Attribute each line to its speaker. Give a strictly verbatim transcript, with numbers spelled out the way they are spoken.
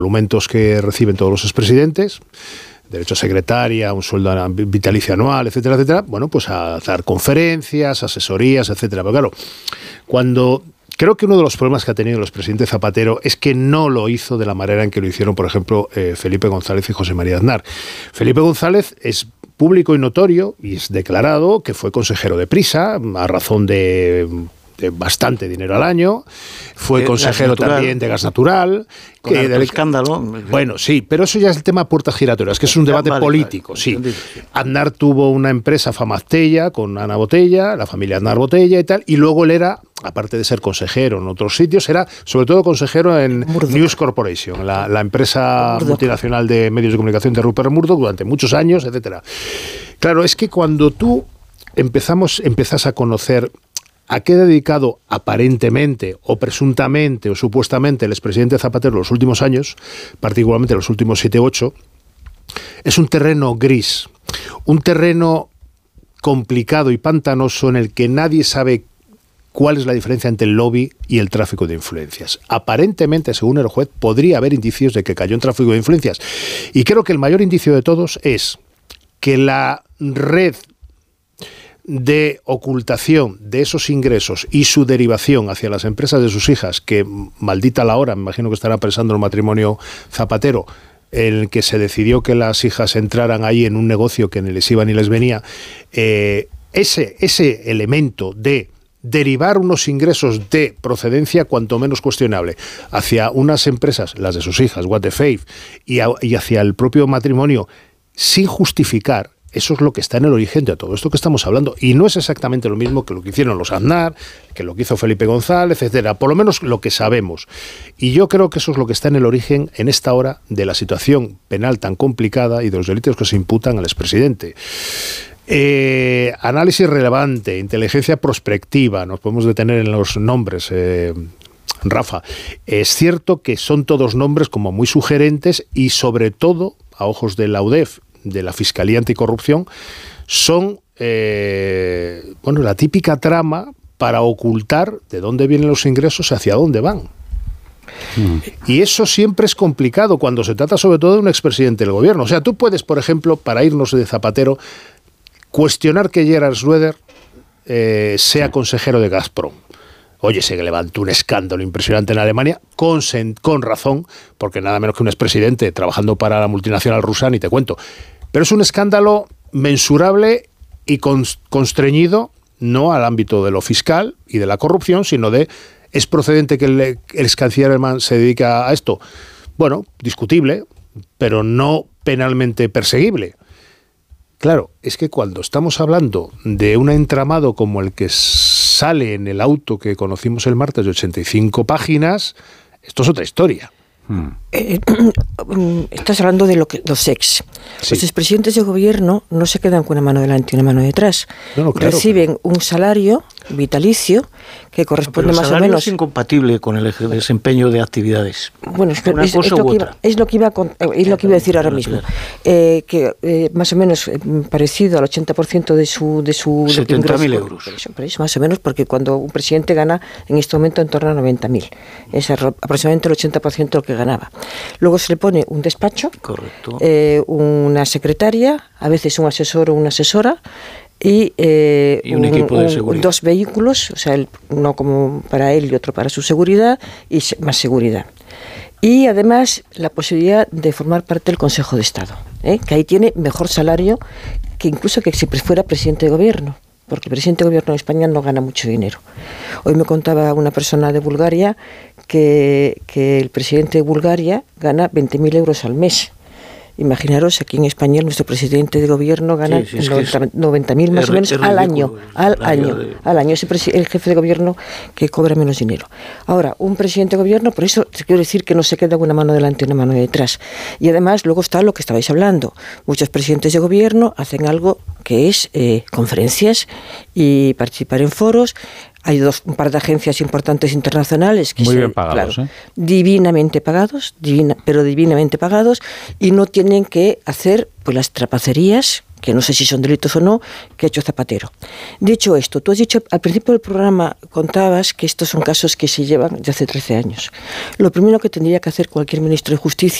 Speaker 1: emolumentos que reciben todos los expresidentes, derecho a secretaria, un sueldo vitalicio anual, etcétera, etcétera, bueno, pues a dar conferencias, asesorías, etcétera. Pero claro, cuando... Creo que uno de los problemas que ha tenido el expresidente Zapatero es que no lo hizo de la manera en que lo hicieron, por ejemplo, eh, Felipe González y José María Aznar. Felipe González es público y notorio, y es declarado que fue consejero de Prisa, a razón de... de bastante dinero al año, fue consejero también de gas natural,
Speaker 2: con
Speaker 1: que
Speaker 2: del escándalo.
Speaker 1: Bueno, sí, pero eso ya es el tema puertas giratorias, que es un debate vale, político, vale, sí. Entendido. Aznar tuvo una empresa Famastella con Ana Botella, la familia Aznar Botella y tal, y luego él era, aparte de ser consejero en otros sitios, era sobre todo consejero en Murdoch. News Corporation, la, la empresa Murdoch. multinacional de medios de comunicación de Rupert Murdoch durante muchos años, etcétera. Claro, es que cuando tú empezamos, empezás a conocer ¿a qué ha dedicado aparentemente o presuntamente o supuestamente el expresidente Zapatero los últimos años, particularmente los últimos siete u ocho? Es un terreno gris, un terreno complicado y pantanoso en el que nadie sabe cuál es la diferencia entre el lobby y el tráfico de influencias. Aparentemente, según el juez, podría haber indicios de que cayó en tráfico de influencias. Y creo que el mayor indicio de todos es que la red de ocultación de esos ingresos y su derivación hacia las empresas de sus hijas, que maldita la hora, me imagino que estará pensando el matrimonio Zapatero, en el que se decidió que las hijas entraran ahí en un negocio que ni les iba ni les venía, eh, ese, ese elemento de derivar unos ingresos de procedencia cuanto menos cuestionable hacia unas empresas, las de sus hijas, What the Faith, y, a, y hacia el propio matrimonio, sin justificar. Eso es lo que está en el origen de todo esto que estamos hablando. Y no es exactamente lo mismo que lo que hicieron los Aznar, que lo que hizo Felipe González, etcétera. Por lo menos lo que sabemos. Y yo creo que eso es lo que está en el origen, en esta hora, de la situación penal tan complicada y de los delitos que se imputan al expresidente. Eh, análisis relevante, inteligencia prospectiva, nos podemos detener en los nombres, eh, Rafa. Es cierto que son todos nombres como muy sugerentes y sobre todo, a ojos de la U D E F, de la Fiscalía Anticorrupción, son eh, bueno, la típica trama para ocultar de dónde vienen los ingresos y hacia dónde van. Mm. Y eso siempre es complicado cuando se trata sobre todo de un expresidente del gobierno. O sea, tú puedes, por ejemplo, para irnos de Zapatero, cuestionar que Gerhard Schröder eh, sea sí. consejero de Gazprom. Oye, se levantó un escándalo impresionante en Alemania, con, con razón, porque nada menos que un expresidente trabajando para la multinacional rusa, ni te cuento. Pero es un escándalo mensurable y constreñido, no al ámbito de lo fiscal y de la corrupción, sino de, ¿es procedente que el, el ex canciller alemán se dedica a esto? Bueno, discutible, pero no penalmente perseguible. Claro, es que cuando estamos hablando de un entramado como el que sale en el auto que conocimos el martes de ochenta y cinco páginas, esto es otra historia. Hmm.
Speaker 3: Eh, estás hablando de lo que, los ex. Sí. Los expresidentes de gobierno no se quedan con una mano delante y una mano detrás. No, no, claro, Reciben claro. un salario vitalicio que corresponde más o menos.
Speaker 2: Es incompatible con el desempeño de actividades.
Speaker 3: Bueno, es, una es, cosa es, lo, que iba, es lo que iba a, es lo que iba a decir ahora mismo. Eh, que eh, más o menos eh, parecido al ochenta por ciento de su de su
Speaker 2: setenta mil euros.
Speaker 3: Por eso, por eso, más o menos, porque cuando un presidente gana en este momento en torno a noventa mil, es aproximadamente el ochenta por ciento de lo que ganaba. Luego se le pone un despacho,
Speaker 2: correcto,
Speaker 3: eh, una secretaria, a veces un asesor o una asesora, y, eh,
Speaker 2: y un, un equipo de seguridad.
Speaker 3: Un, dos vehículos, o sea, el, uno como para él y otro para su seguridad, y más seguridad. Y además la posibilidad de formar parte del Consejo de Estado, ¿eh? que ahí tiene mejor salario que incluso que si fuera presidente de gobierno, porque el presidente de gobierno de España no gana mucho dinero. Hoy me contaba una persona de Bulgaria que, que el presidente de Bulgaria gana veinte mil euros al mes. Imaginaros, aquí en España nuestro presidente de gobierno gana sí, sí, noventa mil más o menos al año, al año, de... al año. Es el jefe de gobierno que cobra menos dinero. Ahora, un presidente de gobierno, por eso quiero decir que no se queda una mano delante y una mano detrás. Y además, luego está lo que estabais hablando. Muchos presidentes de gobierno hacen algo que es eh, conferencias y participar en foros. Hay dos, un par de agencias importantes internacionales que
Speaker 4: muy
Speaker 3: se,
Speaker 4: bien pagados,
Speaker 3: claro,
Speaker 4: ¿eh?
Speaker 3: divinamente pagados, divina, pero divinamente pagados, y no tienen que hacer pues las trapacerías que no sé si son delitos o no, que ha hecho Zapatero. Dicho esto, tú has dicho al principio del programa, contabas que estos son casos que se llevan de hace trece años. Lo primero que tendría que hacer cualquier ministro de Justicia